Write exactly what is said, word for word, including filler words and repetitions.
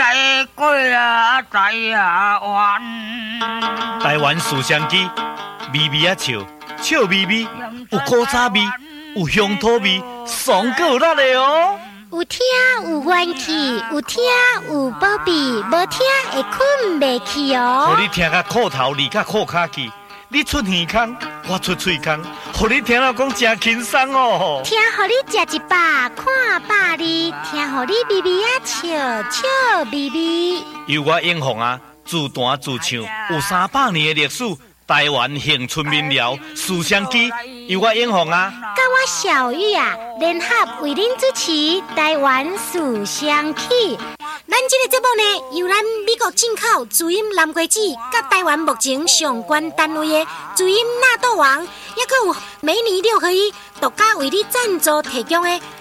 在过啊，在啊弯。 台湾思乡机，微微啊笑，笑微微，有古早味，有乡土味，爽够辣的哦。 有听有元气，有听有宝贝，无听会困袂去哦。 互你听甲裤头离甲裤骹去，你出耳孔，我出喙孔，互你听了讲真轻松哦。 听互你食一百，看百二，听互你微微啊笑，笑微微。 由我英雄啊，自弹自唱，有三百年的历史。台湾乡村民谣思乡机，由我英雄啊， 甲我小玉啊，联合为您主持《台湾思乡曲》。咱这个节目呢，由咱美国进口主音蓝瓜子，甲台湾目前上关单位的主音纳豆王，也佮有美尼六合一独家为你赞助提供的